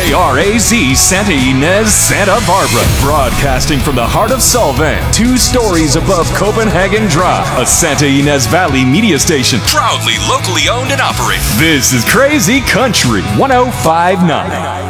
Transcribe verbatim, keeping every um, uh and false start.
K R A Z Santa Ynez, Santa Barbara. Broadcasting from the heart of Solvang, two stories above Copenhagen Drive. A Santa Ynez Valley media station, proudly locally owned and operated. This is Crazy Country one oh five point nine.